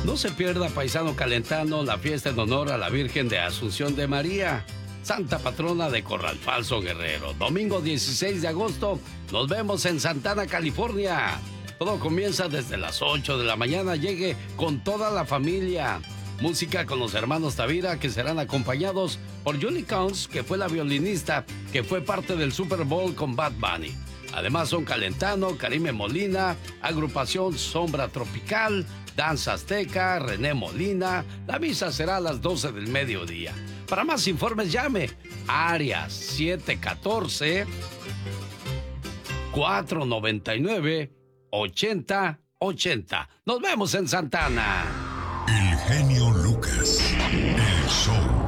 No se pierda, paisano calentano, la fiesta en honor a la Virgen de Asunción de María, santa patrona de Corral Falso, Guerrero. Domingo 16 de agosto, nos vemos en Santana, California. Todo comienza desde las 8 de la mañana. Llegue con toda la familia. Música con los hermanos Tavira, que serán acompañados por Julie Counts, que fue la violinista que fue parte del Super Bowl con Bad Bunny. Además son Calentano, Karime Molina, agrupación Sombra Tropical, Danza Azteca, René Molina. La misa será a las 12 del mediodía. Para más informes llame área 714-499-8080. Nos vemos en Santana. El genio Lucas, el show.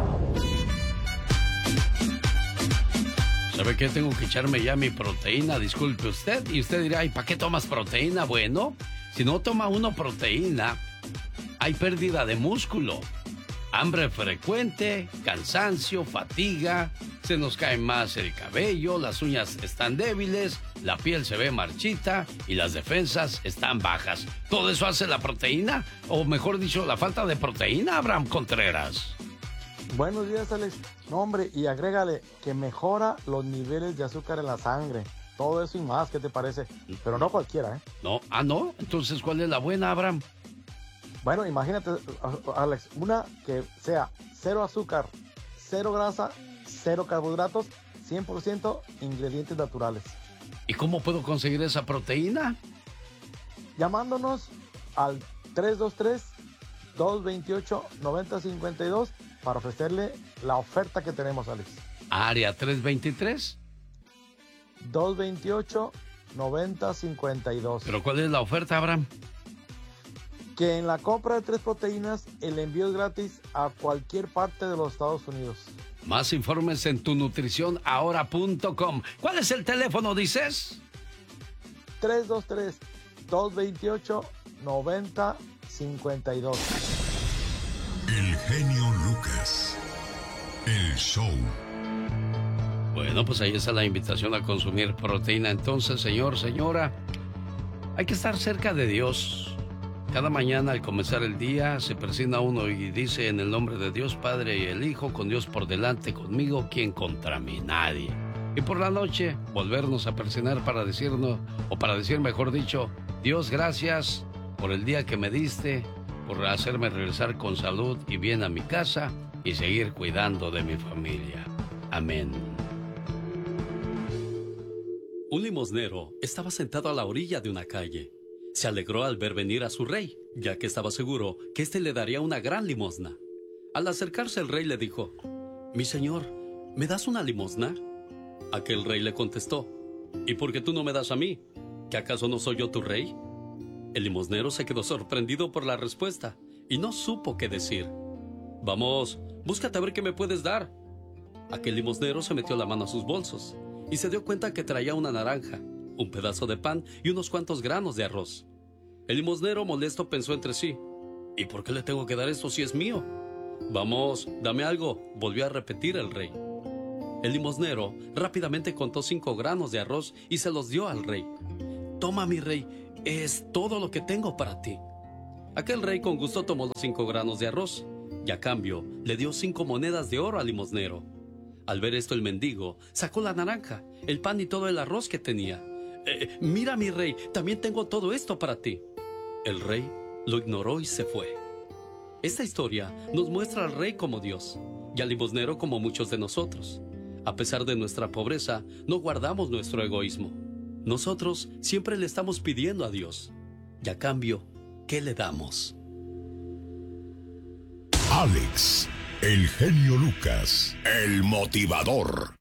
¿Sabe qué? Tengo que echarme ya mi proteína, disculpe usted. Y usted dirá, ¿y para qué tomas proteína? Bueno, si no toma uno proteína, hay pérdida de músculo, hambre frecuente, cansancio, fatiga, se nos cae más el cabello, las uñas están débiles, la piel se ve marchita y las defensas están bajas. ¿Todo eso hace la proteína? O mejor dicho, la falta de proteína, Abraham Contreras. Buenos días, Alex. No, hombre, y agrégale que mejora los niveles de azúcar en la sangre. Todo eso y más, ¿qué te parece? Pero no cualquiera, ¿eh? No, ¿no? Entonces, ¿cuál es la buena, Abraham? Bueno, imagínate, Alex, una que sea cero azúcar, cero grasa, cero carbohidratos, 100% ingredientes naturales. ¿Y cómo puedo conseguir esa proteína? Llamándonos al 323-228-9052 para ofrecerle la oferta que tenemos, Alex. Área 323. 228-9052. ¿Pero cuál es la oferta, Abraham? Que en la compra de 3 proteínas, el envío es gratis a cualquier parte de los Estados Unidos. Más informes en tunutricionahora.com. ¿Cuál es el teléfono, dices? 323-228-9052. El genio Lucas, el show. Bueno, pues ahí está la invitación a consumir proteína. Entonces, señor, señora, hay que estar cerca de Dios. Cada mañana al comenzar el día se presina uno y dice: en el nombre de Dios Padre y el Hijo, con Dios por delante, conmigo, ¿quién contra mí? Nadie. Y por la noche volvernos a persignar para decirnos, o para decir mejor dicho, Dios, gracias por el día que me diste, por hacerme regresar con salud y bien a mi casa y seguir cuidando de mi familia. Amén. Un limosnero estaba sentado a la orilla de una calle. Se alegró al ver venir a su rey, ya que estaba seguro que éste le daría una gran limosna. Al acercarse el rey le dijo: «Mi señor, ¿me das una limosna?». Aquel rey le contestó: «¿Y por qué tú no me das a mí? ¿Que acaso no soy yo tu rey?». El limosnero se quedó sorprendido por la respuesta y no supo qué decir. «Vamos, búscate a ver qué me puedes dar». Aquel limosnero se metió la mano a sus bolsos y se dio cuenta que traía una naranja, un pedazo de pan y unos cuantos granos de arroz. El limosnero, molesto, pensó entre sí: ¿y por qué le tengo que dar esto si es mío? «Vamos, dame algo», volvió a repetir el rey. El limosnero rápidamente contó 5 granos de arroz y se los dio al rey. «Toma, mi rey, es todo lo que tengo para ti». Aquel rey con gusto tomó los 5 granos de arroz y a cambio le dio 5 monedas de oro al limosnero. Al ver esto, el mendigo sacó la naranja, el pan y todo el arroz que tenía. «Mira, mi rey, también tengo todo esto para ti». El rey lo ignoró y se fue. Esta historia nos muestra al rey como Dios y al limosnero como muchos de nosotros. A pesar de nuestra pobreza, no guardamos nuestro egoísmo. Nosotros siempre le estamos pidiendo a Dios. Y a cambio, ¿qué le damos? Alex, el genio Lucas, el motivador.